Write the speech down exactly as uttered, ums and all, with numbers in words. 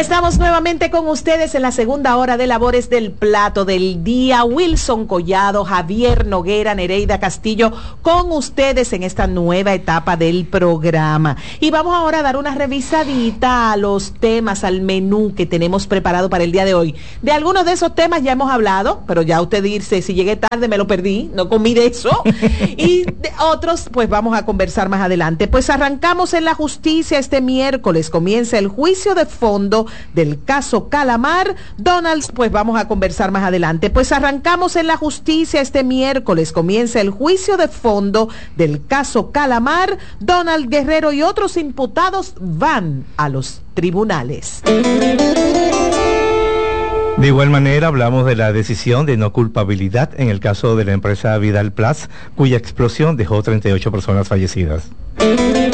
Estamos nuevamente con ustedes en la segunda hora de labores del plato del día. Wilson Collado, Javier Noguera, Nereida Castillo, con ustedes en esta nueva etapa del programa. Y vamos ahora a dar una revisadita a los temas, al menú que tenemos preparado para el día de hoy. De algunos de esos temas ya hemos hablado, pero ya usted dice, si llegué tarde me lo perdí, no comí de eso. Y de otros, pues vamos a conversar más adelante. Pues arrancamos en la justicia este miércoles, comienza el juicio de fondo del caso Calamar. Donald, pues vamos a conversar más adelante. Pues arrancamos en la justicia este miércoles, comienza el juicio de fondo del caso Calamar. Donald Guerrero y otros imputados van a los tribunales. De igual manera, hablamos de la decisión de no culpabilidad en el caso de la empresa Vidal Plus, cuya explosión dejó treinta y ocho personas fallecidas.